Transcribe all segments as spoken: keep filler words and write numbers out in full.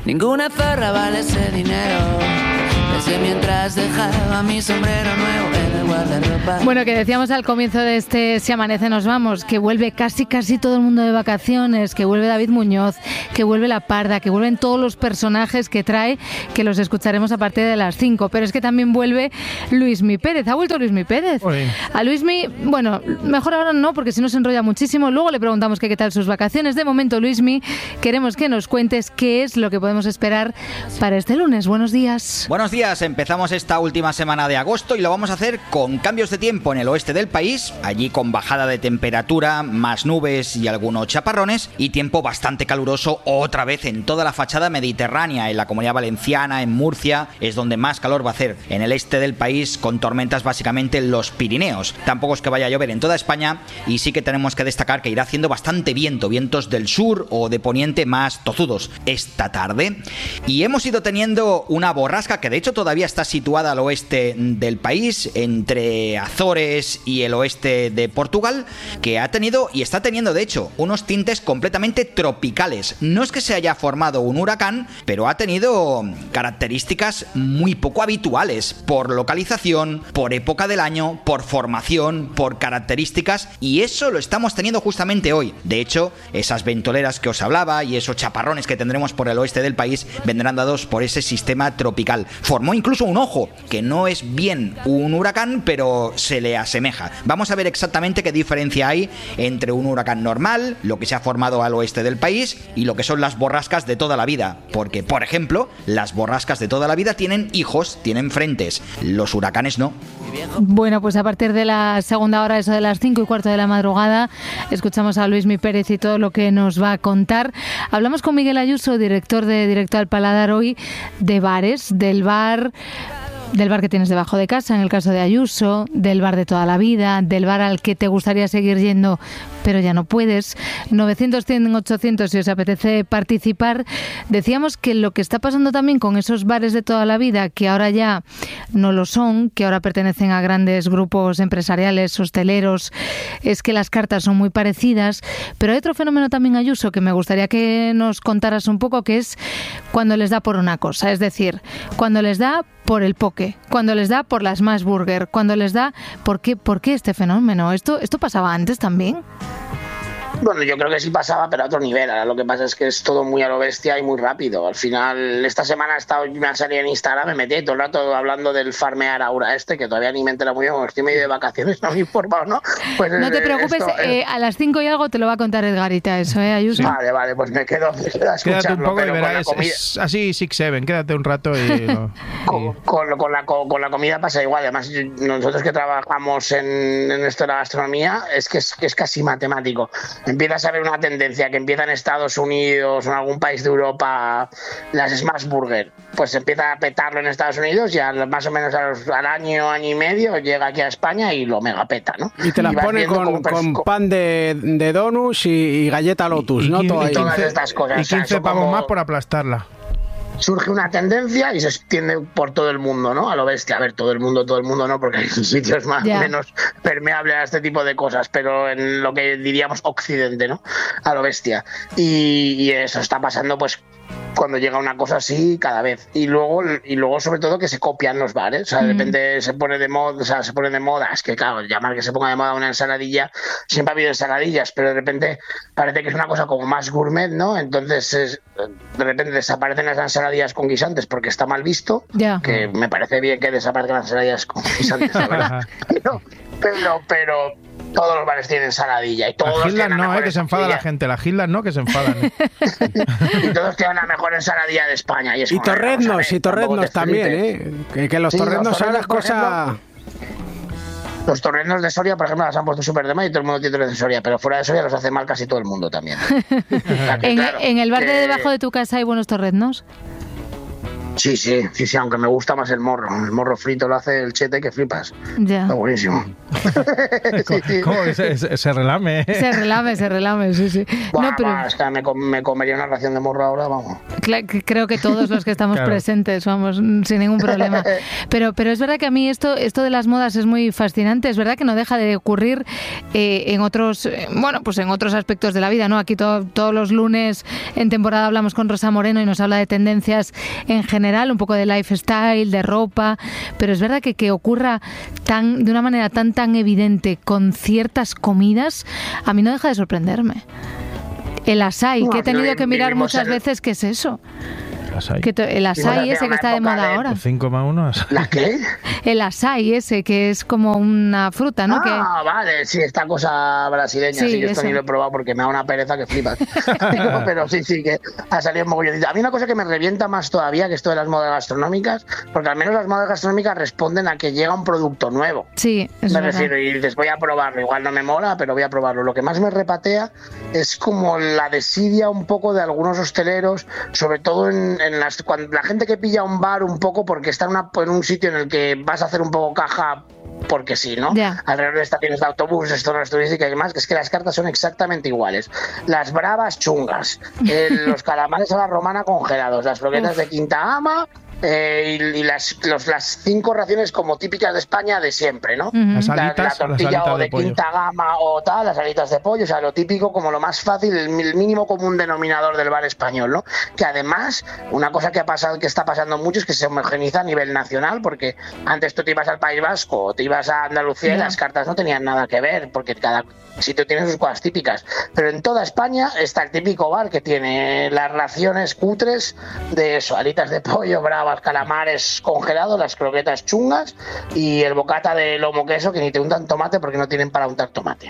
Ninguna zorra vale ese dinero. Desde mientras dejaba mi sombrero nuevo en el guardarropa. Bueno, que decíamos al comienzo de este Si Amanece Nos Vamos, que vuelve casi casi todo el mundo de vacaciones, que vuelve David Muñoz, que vuelve La Parda, que vuelven todos los personajes que trae, que los escucharemos a partir de las cinco. Pero es que también vuelve Luismi Pérez. ¿Ha vuelto Luismi Pérez? Oye. A Luismi, bueno, mejor ahora no, porque si no se enrolla muchísimo. Luego le preguntamos que qué tal sus vacaciones. De momento, Luismi, queremos que nos cuentes qué es lo que podemos esperar para este lunes. Buenos días. Buenos días. Empezamos esta última semana de agosto y lo vamos a hacer con cambios de tiempo en el oeste del país, allí con bajada de temperatura, más nubes y algunos chaparrones, y tiempo bastante caluroso otra vez en toda la fachada mediterránea. En la Comunidad Valenciana, en Murcia, es donde más calor va a hacer. En el este del país, con tormentas básicamente en los Pirineos. Tampoco es que vaya a llover en toda España, y sí que tenemos que destacar que irá haciendo bastante viento, vientos del sur o de poniente más tozudos esta tarde. Y hemos ido teniendo una borrasca que de hecho todavía está situada al oeste del país, entre Azores y el oeste de Portugal, que ha tenido y está teniendo de hecho unos tintes completamente tropicales. No es que se haya formado un huracán, pero ha tenido características muy poco habituales por localización, por época del año, por formación, por características, y eso lo estamos teniendo justamente hoy. De hecho, esas ventoleras que os hablaba y esos chaparrones que tendremos por el oeste del país vendrán dados por ese sistema tropical. Formó incluso un ojo, que no es bien un huracán, pero se le asemeja. Vamos a ver exactamente qué diferencia hay entre un huracán normal, lo que se ha formado al oeste del país, y lo que son las borrascas de toda la vida. Porque, por ejemplo, las borrascas de toda la vida tienen hijos, tienen frentes. Los huracanes no. Bueno, pues a partir de la segunda hora, eso de las cinco y cuarto de la madrugada, escuchamos a Luismi Pérez y todo lo que nos va a contar. Hablamos con Miguel Ayuso, director de Directo al Paladar, hoy de bares, del bar... del bar que tienes debajo de casa, en el caso de Ayuso, del bar de toda la vida, del bar al que te gustaría seguir yendo, pero ya no puedes. novecientos, cien, ochocientos, si os apetece participar. Decíamos que lo que está pasando también con esos bares de toda la vida, que ahora ya no lo son, que ahora pertenecen a grandes grupos empresariales, hosteleros, es que las cartas son muy parecidas. Pero hay otro fenómeno también, Ayuso, que me gustaría que nos contaras un poco, que es cuando les da por una cosa, es decir, cuando les da por el poke, cuando les da por las Smash Burger, cuando les da... ¿Por qué, por qué este fenómeno? ¿Esto, esto pasaba antes también? Bueno, yo creo que sí pasaba, pero a otro nivel. Ahora lo que pasa es que es todo muy a lo bestia y muy rápido. Al final, esta semana he estado una serie en Instagram, me metí todo el rato hablando del farmear ahora este, que todavía ni me entera muy bien, porque estoy medio de vacaciones, no me he informado, ¿no? Pues no te preocupes, esto, eh, eh, a las cinco y algo te lo va a contar Edgarita, eso, ¿eh, Ayuso? Vale, vale, pues me quedo, me quedo a escucharlo. Quédate un poco pero y verás, comida... es así six seven, quédate un rato y... Lo, con, con, con, la, con, con la comida pasa igual. Además, nosotros que trabajamos en, en esto de la gastronomía, es que es, que es casi matemático. Empiezas a ver una tendencia que empieza en Estados Unidos o en algún país de Europa, las Smash Burger, pues empieza a petarlo en Estados Unidos y al, más o menos al, al año, año y medio llega aquí a España y lo mega peta, ¿no? Y te las pone con, con pan de, de donuts y, y galleta Lotus, y, ¿no? Y, Todo y ahí. todas estas cosas. Y quince pavos como... más por aplastarla. Surge una tendencia y se extiende por todo el mundo, ¿no? A lo bestia. A ver, todo el mundo, todo el mundo no, porque hay sitios más yeah. menos permeables a este tipo de cosas, pero en lo que diríamos Occidente, ¿no? A lo bestia. Y, y eso está pasando, pues, cuando llega una cosa así cada vez. Y luego, y luego sobre todo, que se copian los bares. O sea, de repente se pone de moda, o sea, se pone de moda. Es que, claro, llamar que se ponga de moda una ensaladilla, siempre ha habido ensaladillas, pero de repente parece que es una cosa como más gourmet, ¿no? Entonces, es, de repente desaparecen las ensaladillas con guisantes porque está mal visto, yeah. que me parece bien que desaparezcan las ensaladillas con guisantes, la verdad. pero, pero, pero todos los bares tienen ensaladilla y todos las tienen no, eh, que se enfada la gente, las Gildas no, que se enfadan. ¿eh? Y todos tienen la mejor ensaladilla de España. Y, es y torreznos, y torreznos también, ¿eh? Que, que los sí, torreznos son las cosas... Los torreznos de Soria, por ejemplo, las han puesto súper de mal y todo el mundo tiene torreznos de Soria, pero fuera de Soria los hace mal casi todo el mundo también. O sea, que, ¿En, claro, ¿En el bar que... de debajo de tu casa hay buenos torreznos? Sí, sí, sí, sí, aunque me gusta más el morro. El morro frito lo hace el Chete que flipas. Ya. Está buenísimo. ¿Cómo, cómo que se, se, se relame? ¿eh? Se relame, se relame, sí, sí. Buah, no, pero buah, es que me, me comería una ración de morro ahora, vamos. creo que todos los que estamos Claro. presentes, vamos, sin ningún problema. Pero, pero es verdad que a mí esto, esto de las modas es muy fascinante. Es verdad que no deja de ocurrir eh, en otros, eh, bueno, pues en otros aspectos de la vida, ¿no? Aquí to- todos los lunes en temporada hablamos con Rosa Moreno y nos habla de tendencias en general, un poco de lifestyle, de ropa, pero es verdad que que ocurra tan de una manera tan tan evidente con ciertas comidas, a mí no deja de sorprenderme. El açaí, No, que he tenido pero que mirar vivimos muchas en- veces qué es eso. Açaí. Que to- el açaí ese que está de moda ahora. cinco más uno. ¿La qué? El açaí ese que es como una fruta, ¿no? Ah, vale, sí, esta cosa brasileña, Sí, sí, yo esto eso. ni lo he probado porque me da una pereza que flipas. pero, pero sí, sí, que ha salido mogolloncito. A mí una cosa que me revienta más todavía que esto de las modas gastronómicas, porque al menos las modas gastronómicas responden a que llega un producto nuevo. que sí, es Me verdad. refiero, y dices, voy a probarlo, igual no me mola, pero voy a probarlo. Lo que más me repatea es como la desidia un poco de algunos hosteleros, sobre todo en, en las cuando la gente que pilla un bar un poco porque está en, una, en un sitio en el que vas a hacer un poco caja porque sí, ¿no? Ya. Alrededor de estaciones de autobuses, zonas turísticas y demás, que es que las cartas son exactamente iguales. Las bravas chungas, eh, los calamares a la romana congelados, las croquetas Uf. de quinta gama, eh, y, y las, los, las cinco raciones como típicas de España de siempre, ¿no? Ujú. Las La, la alitas, las tortilla alitas o de, de pollo. quinta gama o tal, las alitas de pollo, o sea, lo típico, como lo más fácil, el, el mínimo común denominador del bar español, ¿no? Que además, una cosa que ha pasado, que está pasando mucho es que se homogeniza a nivel nacional, porque antes tú te ibas al País Vasco o te ibas a Andalucía y Ya. las cartas no tenían nada que ver, porque cada sitio tiene sus cosas típicas. Pero en toda España está el típico bar que tiene las raciones cutres de eso, alitas de pollo, bravas, calamares congelados, las croquetas chungas y el bocata de lomo queso que ni te untan tomate porque no tienen para untar tomate.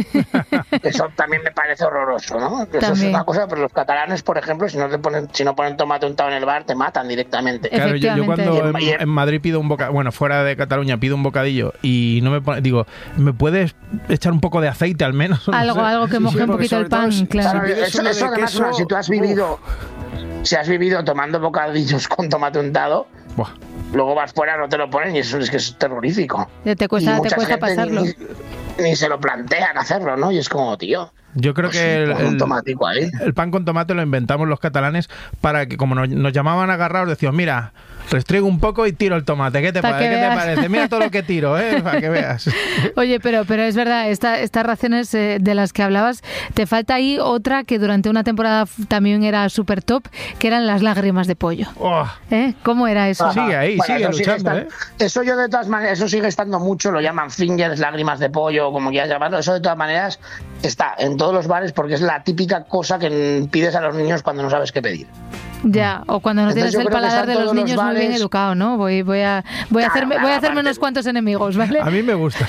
Eso también me parece horroroso, ¿no? Eso También. es una cosa, pero los catalanes, por ejemplo, si no te ponen, si no ponen tomate untado en el bar, te matan directamente. Eh, Claro, yo, yo cuando Efectivamente. en, Y en- en Madrid pido un bocadillo, bueno, fuera de Cataluña pido un bocadillo y no me pone, digo, ¿me puedes echar un poco de aceite al menos? No Algo, sé. algo que moje un porque poquito el sobre todo pan, si- claro. Claro, pides eso, uno eso de además, queso, si tú has vivido, si has vivido tomando bocadillos con tomate untado, Buah. luego vas fuera, no te lo ponen y eso es que es terrorífico. Te Y cuesta, te mucha cuesta gente pasarlo. Ni, ni se lo plantean hacerlo, ¿no? Y es como, tío, Yo creo pues que sí, el, pon un el- tomatico ahí. el pan con tomate lo inventamos los catalanes para que, como nos, nos llamaban agarrados, decíamos, mira, restriego un poco y tiro el tomate. ¿Qué te, Pa' pa- que ¿qué te veas. parece? Mira todo lo que tiro, ¿eh? Para que veas. Oye, pero, pero es verdad, esta, estas raciones eh, de las que hablabas, te falta ahí otra que durante una temporada f- también era súper top, que eran las lágrimas de pollo. Oh, ¿Eh? ¿Cómo era eso? Ajá. Sigue ahí, sigue eso luchando, estan- ¿eh? Eso yo de todas maneras, eso sigue estando mucho, lo llaman fingers, lágrimas de pollo, como quieras llamarlo, eso de todas maneras está en todos los bares porque es la típica cosa que mm, pides a los niños cuando no sabes qué pedir. Ya, o cuando no Entonces, tienes yo el creo que paladar están de los todos los niños muy bien bares- educado, ¿no? Voy, voy a, voy a Claro, hacerme, claro, voy a hacerme aparte- unos cuantos enemigos, ¿vale? a mí me gusta.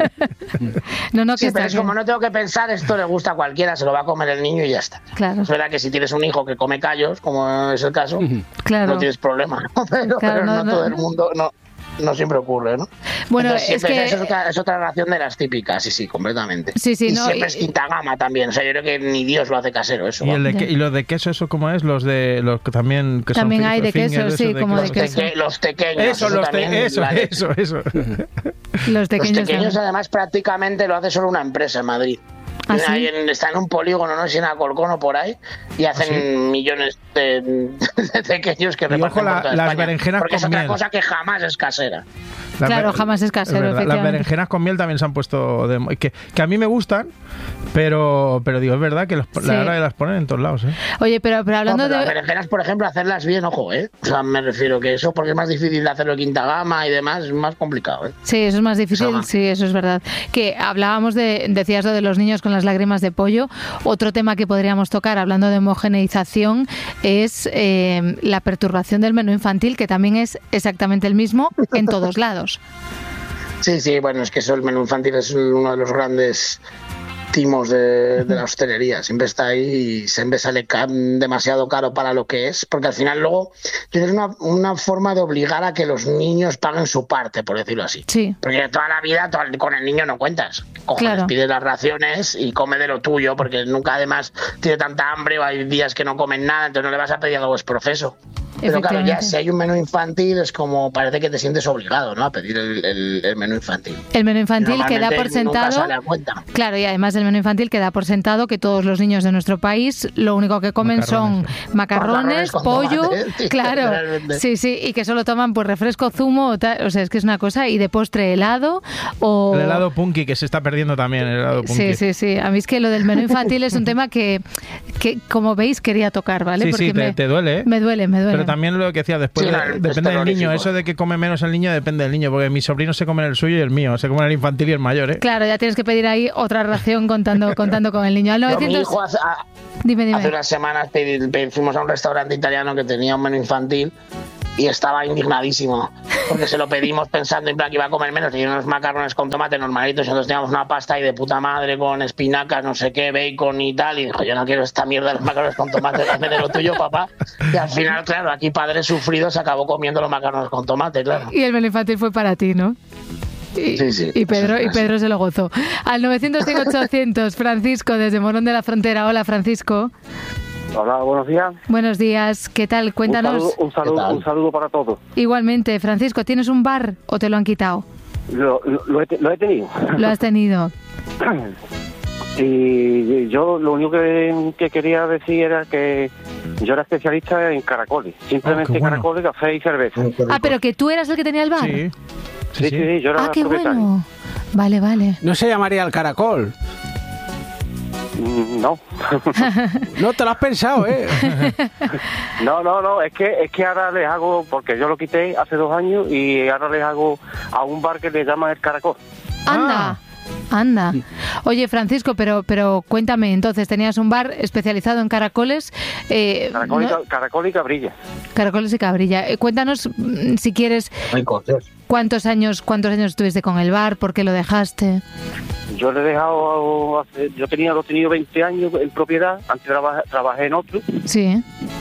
No, no, que Sí, está pero es bien. como no tengo que pensar, esto le gusta a cualquiera, se lo va a comer el niño y ya está. Claro. Es verdad que si tienes un hijo que come callos, como es el caso, Claro. no tienes problema, ¿no? Pero, Claro, pero no, no, no. todo el mundo, no, no siempre ocurre, ¿no? Bueno, Entonces, es siempre- que- esa es, otra, es otra ración de las típicas, sí, sí, completamente. Sí, sí, y no, siempre y- es quinta gama también, o sea, yo creo que ni Dios lo hace casero eso. ¿Y, el vamos. de, que- ¿Y los de queso, eso cómo es? Los de los que también que También son hay de fingers, queso, sí, esos como de los, queso. teque- los pequeños. Eso, los también, te, eso, vale. eso, eso. Los Los pequeños, pequeños también. además prácticamente lo hace solo una empresa en Madrid. ¿Ah, sí? Ahí en- está en un polígono, no sé si en Alcorcón o por ahí, y hacen millones de, de pequeños que ¿Ah, Y reparten ojo, la- por toda las España. berenjenas Porque es con otra miel. cosa que jamás es casera. Las Claro, be- jamás es casero, verdad. Las efectivamente. berenjenas con miel también se han puesto de mo- que, que a mí me gustan, pero pero digo, es verdad que los, Sí. la verdad que las ponen en todos lados, ¿eh? Oye, pero, pero No, hablando pero las de... berenjenas, por ejemplo, hacerlas bien, ojo, ¿eh? O sea, me refiero que eso, porque es más difícil de hacerlo en quinta gama y demás, es más complicado, ¿eh? Sí, eso es más difícil, Ajá. sí, eso es verdad. Que hablábamos de, decías lo de los niños con las lágrimas de pollo. Otro tema que podríamos tocar, hablando de homogeneización, es eh, la perturbación del menú infantil, que también es exactamente el mismo en todos lados. Sí, sí, bueno, es que eso, el menú infantil es uno de los grandes timos de, de la hostelería. Siempre está ahí y siempre sale ca- demasiado caro para lo que es, porque al final luego tienes una, una forma de obligar a que los niños paguen su parte, por decirlo así. Sí. Porque toda la vida to- con el niño no cuentas. Cojones, Claro. pides las raciones y come de lo tuyo, porque nunca además tiene tanta hambre o hay días que no comen nada, entonces no le vas a pedir algo es profeso. Pero claro, ya si hay un menú infantil es como parece que te sientes obligado, ¿no? A pedir el, el, el menú infantil. El menú infantil que da por sentado. Sale a cuenta. Claro, y además el menú infantil que da por sentado que todos los niños de nuestro país lo único que comen macarrones, son macarrones, macarrones pollo, tomate, claro, sí, sí, y que solo toman pues refresco, zumo, o, tal, o sea, es que es una cosa, y de postre helado o... El helado punky, que se está perdiendo también, el helado punky. Sí, sí, sí, a mí es que lo del menú infantil es un tema que, que como veis, quería tocar, ¿vale? Sí, Porque sí, te, me, te duele, ¿eh? Me duele, me duele. Pero también lo que decía después, sí, de, claro, depende del niño, eso de que come menos el niño depende del niño, porque mis sobrinos se comen el suyo y el mío, se comen el infantil y el mayor, ¿eh? Claro, ya tienes que pedir ahí otra ración contando, contando con el niño. Al novecientos... Yo, mi hijo hace, a, dime, dime. hace unas semanas pedí, pedí, fuimos a un restaurante italiano que tenía un menú infantil y estaba indignadísimo, porque se lo pedimos pensando en plan que iba a comer menos, y unos macarrones con tomate normalitos, y nosotros teníamos una pasta ahí de puta madre con espinacas, no sé qué, bacon y tal, y dijo, yo no quiero esta mierda de los macarrones con tomate, dame de lo tuyo, papá. Y al final, claro, aquí padre sufrido se acabó comiendo los macarrones con tomate, claro. Y el menú infantil fue para ti, ¿no? Y, sí, sí, y Pedro y Pedro se lo gozó. Al novecientos cinco ochocientos, Francisco, desde Morón de la Frontera. Hola, Francisco. Hola, buenos días. Buenos días, ¿qué tal? Cuéntanos. Un saludo, un saludo, un saludo para todos. Igualmente, Francisco, ¿tienes un bar o te lo han quitado? Lo, lo, lo, he, lo he tenido. Lo has tenido. Y yo lo único que, que quería decir era que yo era especialista en caracoles. Simplemente oh, bueno. caracoles, café y cerveza. Ah, pero que tú eras el que tenía el bar. Sí, sí, sí, sí, sí yo era ah, qué propietario. Bueno. Vale, vale. ¿No se llamaría el caracol? No. No te lo has pensado, ¿eh? No, no, no, es que es que ahora les hago, porque yo lo quité hace dos años y ahora les hago a un bar que le llaman el Caracol. Anda. Ah. Anda. Oye, Francisco, pero pero cuéntame, entonces, tenías un bar especializado en caracoles. Eh, caracol, y, ¿no? caracol y cabrilla. Caracoles y cabrilla. Eh, cuéntanos, si quieres, cuántos años cuántos años estuviste con el bar, por qué lo dejaste. Yo le he dejado, yo tenía lo he tenido veinte años en propiedad, antes trabajé, trabajé en otro. Sí.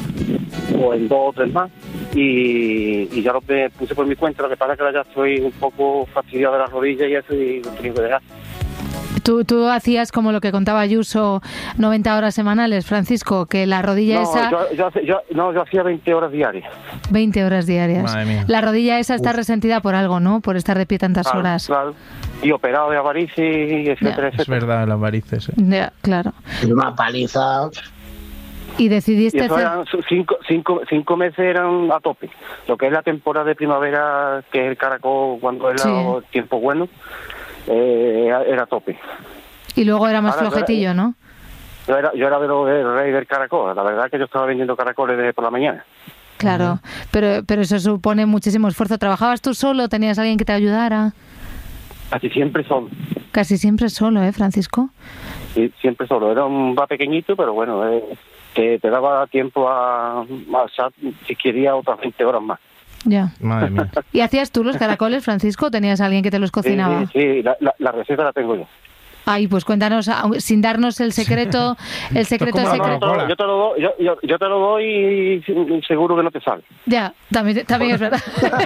O en dos o tres más. Y, y ya lo puse por mi cuenta, lo que pasa es que ahora ya estoy un poco fastidiado de las rodillas y eso, y lo he tenido que dejar. ¿Tú, tú hacías como lo que contaba Ayuso, noventa horas semanales, Francisco, que la rodilla no, esa... Yo, yo, yo, no, yo hacía veinte horas diarias. veinte horas diarias. Madre mía. La rodilla esa está Uf. resentida por algo, ¿no? Por estar de pie tantas claro, horas. Claro. Y operado de avarices, etcétera, etcétera. Es verdad, las varices. ¿eh? Ya, claro. Y una paliza... Y decidiste... Y eso eran cinco, cinco, cinco meses eran a tope. Lo que es la temporada de primavera, que es el caracol, cuando era sí. el tiempo bueno, eh, era a tope. Y luego era más Ahora, flojetillo, yo era, ¿no? Yo era, yo era de lo del rey del caracol. La verdad es que yo estaba vendiendo caracoles desde por la mañana. Claro, uh-huh. pero, pero eso supone muchísimo esfuerzo. ¿Trabajabas tú solo? ¿Tenías alguien que te ayudara? Casi siempre solo. Casi siempre solo, ¿eh, Francisco? Sí, siempre solo. Era un bar pequeñito, pero bueno... Eh, que te daba tiempo a, a, a si quería otras veinte horas más. Ya. Madre mía. ¿Y hacías tú los caracoles, Francisco, o tenías a alguien que te los cocinaba? Sí, sí, la, la, la receta la tengo yo. Ay, pues cuéntanos, sin darnos el secreto, el secreto, el secreto. No, no, yo te lo doy, yo, yo, yo te lo doy y seguro que no te sale. Ya, también, también es verdad.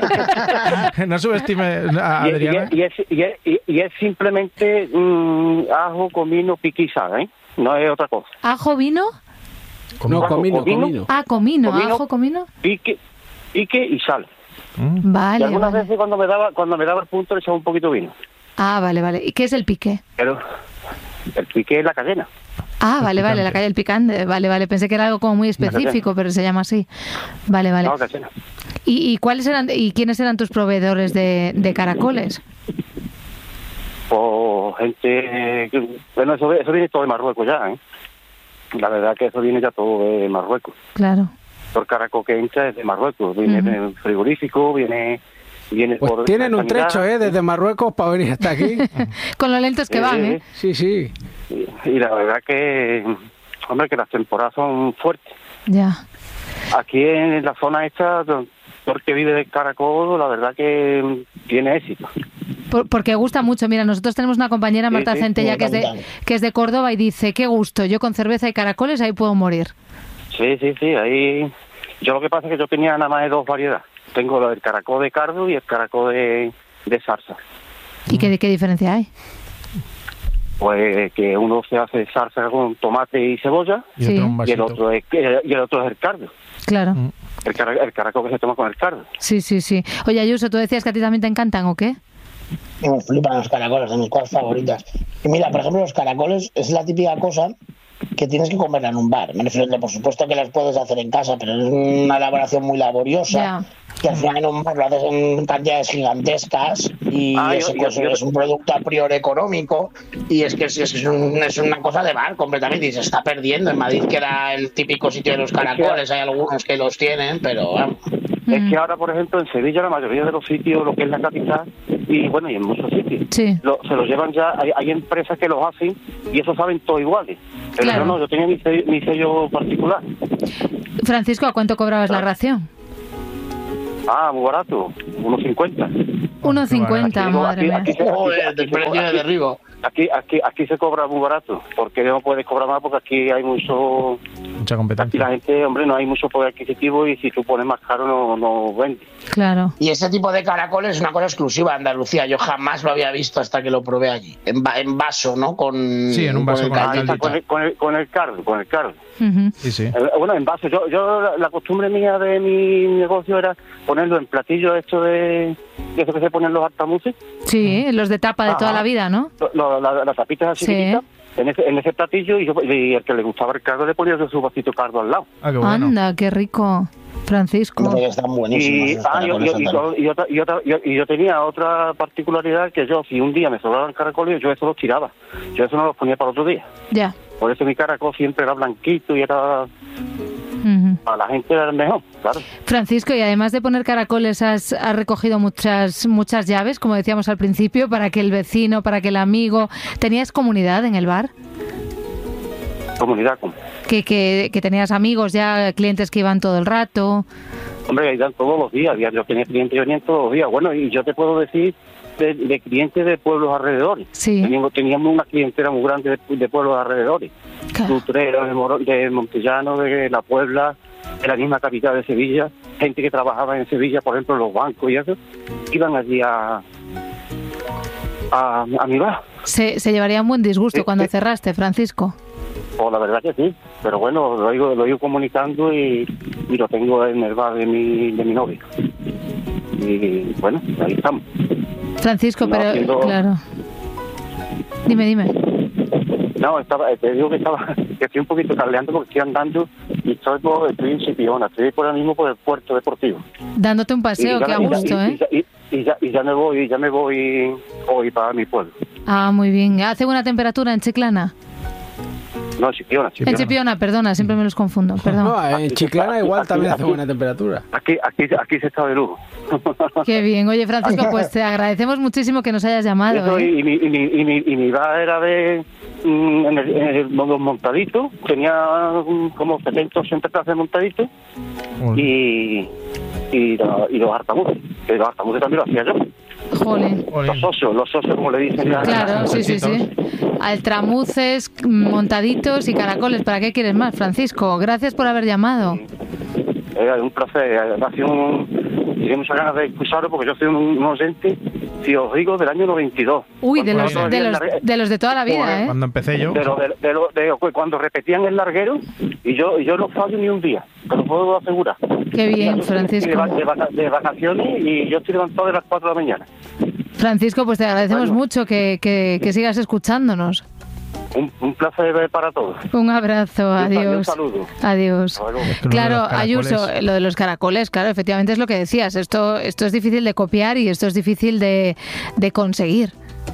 No subestimes a Adriana. Y, y, es, y, es, y, es, y es simplemente mmm, ajo, comino, pique y sal, ¿eh? No es otra cosa. ¿Ajo, vino? No, comino, comino, comino. Ah, comino, comino, ajo, comino. Pique, pique y sal. Mm. Vale. Y algunas vale. veces cuando me daba cuando me daba el punto le echaba un poquito de vino. Ah, vale, vale. ¿Y qué es el pique? Pero el pique es la cadena. Ah, vale, vale, la calle del picante. Vale, vale. Pensé que era algo como muy específico, pero se llama así. Vale, vale. No, cadena. ¿Y, y cuáles eran y quiénes eran tus proveedores de, de caracoles? Pues gente, bueno, eso, eso viene todo de Marruecos ya, ¿eh? La verdad que eso viene ya todo de Marruecos. Claro. Todo el caracol que entra es de Marruecos. Viene uh-huh. de frigorífico, viene... viene pues por tienen un trecho, ¿eh? Desde Marruecos para venir hasta aquí. Con lo lentos que eh, van, ¿eh? Sí, sí. Y, y la verdad que, hombre, que las temporadas son fuertes. Ya. Aquí en la zona esta, todo el que vive del caracol, la verdad que tiene éxito. Por, porque gusta mucho. Mira, nosotros tenemos una compañera, Marta sí, sí, Centella, que es, de, que es de Córdoba y dice, qué gusto, yo con cerveza y caracoles ahí puedo morir. Sí, sí, sí, ahí... Yo lo que pasa es que yo tenía nada más de dos variedades. Tengo el caracol de cardo y el caracol de, de zarza. ¿Y qué, qué diferencia hay? pues que uno se hace salsa con tomate y cebolla, Y, Sí. otro un y el vasito. otro es y el otro es el cardo, Claro. Mm. el, cara, el caracol que se toma con el cardo. Sí, sí, sí. Oye, Ayuso, ¿tú decías que a ti también te encantan o qué? Me flipan los caracoles, de mis cosas favoritas. Y mira, por ejemplo, los caracoles es la típica cosa que tienes que comerla en un bar. Me refiero que por supuesto que las puedes hacer en casa, pero es una elaboración muy laboriosa. Ya. Que al final en un bar lo haces en cantidades gigantescas y Ah, yo- ese yo- pues, yo- es un producto a priori económico y es que es, es, un- es una cosa de bar completamente y se está perdiendo. En Madrid, que era el típico sitio de los caracoles, hay algunos que los tienen, pero vamos. Es Mm. que ahora, por ejemplo, en Sevilla la mayoría de los sitios, lo que es la capital, y bueno, y en muchos sitios, Sí. lo- se los llevan ya, hay, hay empresas que los hacen y eso saben todos iguales. Pero Claro. yo no, yo tenía mi sello, mi sello particular. Francisco, ¿a cuánto cobrabas la ración? Ah, muy barato, unos cincuenta. uno cincuenta, Aquí- madre aquí- mía. aquí se- Joder, aquí el se- precio de aquí- derribo. Aquí, aquí, aquí se cobra muy barato, porque no puedes cobrar más porque aquí hay mucho, Mucha aquí competencia. la gente, hombre, no hay mucho poder adquisitivo y si tú pones más caro no, no vende. Claro. Y ese tipo de caracoles es una cosa exclusiva de Andalucía. Yo jamás lo había visto hasta que lo probé allí. En, va- en vaso, ¿no? Con, Sí, en un vaso el con el Ahí está, caldito. con el, con el, con el cardo, con el cardo. Ujú. Sí, sí. Eh, Bueno, en base, yo, yo la- la costumbre mía de mi negocio era ponerlo en platillos estos de, de eso que se ponen los altamuces, Sí, los de tapa de toda Ajá. la vida, ¿no? lo- lo- la- las tapitas así Sí. chiquititas, en ese, en ese platillo y, yo, y el que le gustaba el cardo le ponía su vasito de cardo al lado. Ah, qué bueno. Anda, qué rico. Francisco. No, porque están buenísimos Y, esos ah, yo, caracoles yo- y, andaluces. y otra, y, otra, y, y yo tenía otra particularidad que yo, si un día me sobraban caracoles, yo eso los tiraba. Yo eso no los ponía para otro día. Ya. Por eso mi caracol siempre era blanquito y era Ujú. para la gente era el mejor, claro. Francisco, y además de poner caracoles, has, has recogido muchas muchas llaves, como decíamos al principio, para que el vecino, para que el amigo... ¿Tenías comunidad en el bar? Comunidad, como. Que, que, que tenías amigos ya, clientes que iban todo el rato. Hombre, ahí dan todos los días, yo tenía clientes que venían todos los días. Bueno, y yo te puedo decir de, de clientes de pueblos alrededores. Sí. Teníamos, teníamos una clientela muy grande de, de pueblos alrededores. Claro. Tutreros, de, Moro- de Montellano, de La Puebla, de la misma capital de Sevilla. Gente que trabajaba en Sevilla, por ejemplo, en los bancos y eso, iban allí a, a, a mi bar. Se, se llevaría un buen disgusto Sí, cuando sí. cerraste, Francisco. O la verdad que sí, pero bueno, lo he ido, lo he ido comunicando y, y lo tengo en el bar de mi, de mi novio. Y bueno, ahí estamos. Francisco, No, pero... haciendo- Claro. Dime, dime. No, estaba, te digo que estaba, que estoy un poquito carleando porque estoy andando y estoy, por, estoy en Chipiona, estoy por ahora mismo por el puerto deportivo. Dándote un Y paseo, ya- qué a y ya- gusto, y- ¿eh? y- y- y ya, y ya me voy, ya me voy hoy para mi pueblo. Ah, muy bien. ¿Hace buena temperatura en Chiclana? No, Chipiona, En Chipiona. Chipiona, perdona, siempre me los confundo, perdón. No, en Chiclana igual Aquí- también hace aquí- buena temperatura. Aquí, aquí, aquí se está de lujo. Qué bien. Oye, Francisco, pues te agradecemos muchísimo que nos hayas llamado, Eso, ¿eh? y, mi, y, mi, y, mi, y mi bar era de mm, en el, en el los montaditos, tenía mm, como setenta, ochenta clases de montaditos Bueno. y, y, la- y los hartamuces, que los hartamuces también lo hacía yo. Jolín. Los socios, los socios como le dicen. ya. Claro, sí, sí, sí. Altramuces, montaditos y caracoles. ¿Para qué quieres más, Francisco? Gracias por haber llamado. Era un placer, ha sido un, tenía muchas ganas de escucharlo porque yo soy un, un oyente, si os digo, del año noventa y dos. Uy, de los, Cuando- de los, de los de toda la vida, ¿eh? Cuando empecé yo, De lo, de, de lo- de- cuando repetían el larguero y yo y yo no fallo ni un día, te lo puedo asegurar. Qué bien, Yo estoy Francisco. De, va- de vaca- de vacaciones y yo estoy levantado de las cuatro de la mañana. Francisco, pues te agradecemos Bueno. mucho que, que, que sigas escuchándonos. Un, un placer para todos. Un abrazo, Un sal- un adiós. saludo. Adiós. Hasta luego. Es que lo de Claro, los caracoles- Ayuso, lo de los caracoles, claro, efectivamente es lo que decías. Esto, esto es difícil de copiar y esto es difícil de, de conseguir.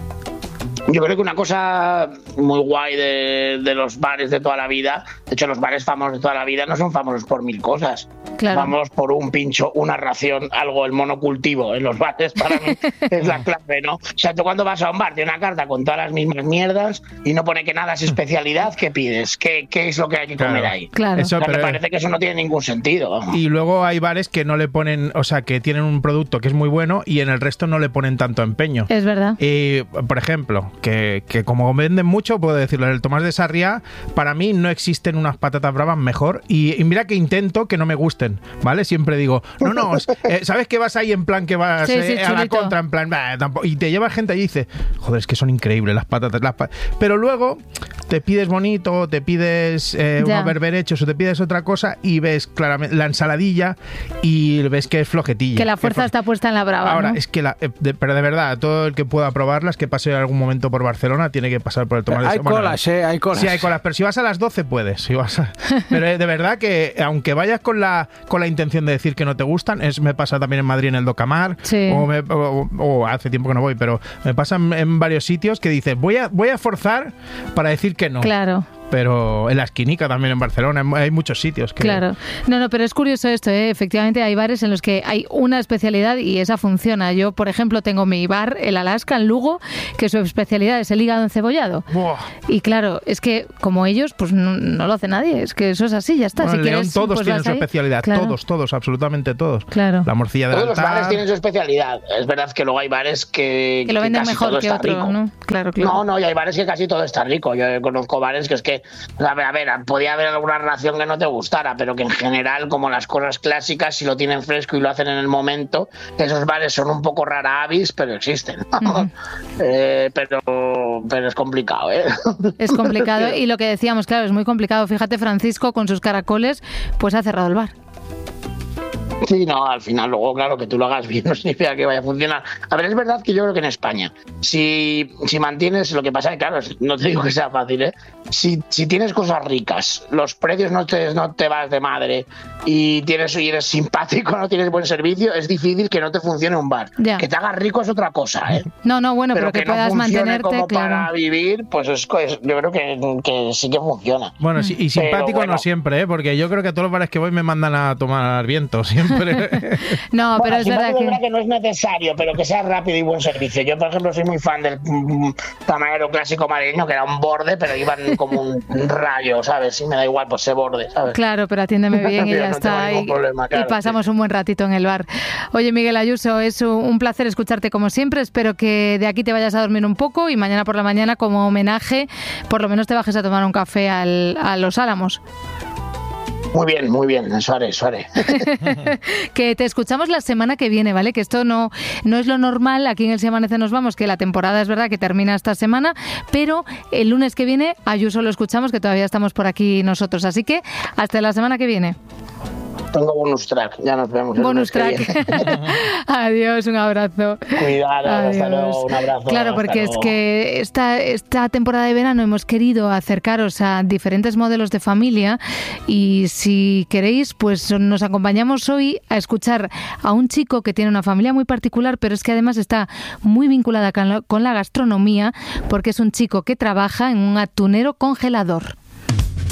Yo creo que una cosa muy guay de, de los bares de toda la vida, de hecho los bares famosos de toda la vida no son famosos por mil cosas. Claro. Vamos por un pincho, una ración, algo, el monocultivo en los bares para mí es la clave, ¿no? O sea, tú cuando vas a un bar de una carta con todas las mismas mierdas y no pone que nada es especialidad, ¿qué pides? ¿Qué, qué es lo que hay que comer Claro. ahí? Claro. Eso, O sea, me pero- parece que eso no tiene ningún sentido. Y luego hay bares que no le ponen, o sea, que tienen un producto que es muy bueno y en el resto no le ponen tanto empeño. Es verdad. Y, por ejemplo, que, que como venden mucho, puedo decirlo, en el Tomás de Sarriá, para mí no existen unas patatas bravas mejor. Y, y mira que intento que no me gusten gusten, ¿vale? Siempre digo, no, no, eh, ¿sabes que vas ahí en plan que vas sí, sí, eh, a la contra? En plan, bah, tampoco, y te lleva gente y dice, joder, es que son increíbles las patatas, las patatas. Pero luego te pides bonito, te pides eh, unos berberechos o te pides otra cosa y ves claramente la ensaladilla y ves que es flojetilla. Que la fuerza que, está puesta en la brava. Ahora, ¿no? es que, la, de, pero de verdad, todo el que pueda probarlas, que pase algún momento por Barcelona, tiene que pasar por el tomate. Hay bueno, colas, eh, hay colas. Sí, hay colas, pero si vas a las doce puedes. Si vas a, pero de verdad que aunque vayas con la con la intención de decir que no te gustan, es me pasa también en Madrid en el Docamar, sí. o, me, o, o hace tiempo que no voy, pero me pasa en, en varios sitios que dices, voy a, voy a forzar para decir que no. Claro. Pero en la esquinica también en Barcelona hay muchos sitios que... Claro. No, no, pero es curioso esto, ¿eh? Efectivamente hay bares en los que hay una especialidad y esa funciona. Yo, por ejemplo, tengo mi bar, el Alaska, en Lugo, que su especialidad es el hígado encebollado. Buah. Y claro, es que como ellos, pues no, no lo hace nadie. Es que eso es así, ya está. Bueno, si en quieres, León todos pues tienen su ahí. especialidad. Claro. Todos, todos, absolutamente todos. Claro. La morcilla de Todos los altar. bares tienen su especialidad. Es verdad que luego hay bares que... Que lo venden que casi mejor todo que está otros, rico. ¿no? Claro, claro. No, no, y hay bares que casi todo está rico. Yo conozco bares que es que... A ver, a ver, podía haber alguna relación que no te gustara, pero que en general, como las cosas clásicas, si lo tienen fresco y lo hacen en el momento, esos bares son un poco rara avis, pero existen. Uh-huh. eh, pero, pero es complicado, ¿eh? Es complicado. Y lo que decíamos, claro, es muy complicado. Fíjate, Francisco, con sus caracoles, pues ha cerrado el bar. Sí, no, al final luego, claro, que tú lo hagas bien no significa que vaya a funcionar. A ver, es verdad que yo creo que en España, si, si mantienes, lo que pasa es que, claro, no te digo que sea fácil, ¿eh? Si, si tienes cosas ricas, los precios no te, no te vas de madre y tienes y eres simpático, no tienes buen servicio, es difícil que no te funcione un bar. Ya. Que te hagas rico es otra cosa, ¿eh? No, no, bueno, pero, pero que, que puedas no mantenerte, como claro. Para vivir, pues es, es, yo creo que, que sí que funciona. Bueno, sí, y simpático bueno. no siempre, ¿eh? Porque yo creo que a todos los bares que voy me mandan a tomar viento, siempre. No, bueno, pero es verdad que... que no es necesario, pero que sea rápido y buen servicio. Yo, por ejemplo, soy muy fan del mm, tamalero clásico madrileño, que era un borde, pero iban como un rayo, ¿sabes? Y me da igual, pues ese borde, ¿sabes? Claro, pero atiéndeme bien y ya no está. Y, problema, claro, y pasamos sí. un buen ratito en el bar. Oye, Miguel Ayuso, es un placer escucharte como siempre. Espero que de aquí te vayas a dormir un poco y mañana por la mañana, como homenaje, por lo menos te bajes a tomar un café al, a Los Álamos. Muy bien, muy bien, eso haré, eso haré. Que te escuchamos la semana que viene, ¿vale? Que esto no, no es lo normal, aquí en El Si Amanece Nos Vamos, que la temporada es verdad que termina esta semana, pero el lunes que viene Ayuso lo escuchamos, que todavía estamos por aquí nosotros, así que hasta la semana que viene. Tengo bonus track, ya nos vemos. Bonus track. Adiós, un abrazo. Cuidado, Adiós. Hasta luego, un abrazo. Claro, porque es que esta, esta temporada de verano hemos querido acercaros a diferentes modelos de familia y si queréis, pues nos acompañamos hoy a escuchar a un chico que tiene una familia muy particular, pero es que además está muy vinculada con la gastronomía porque es un chico que trabaja en un atunero congelador.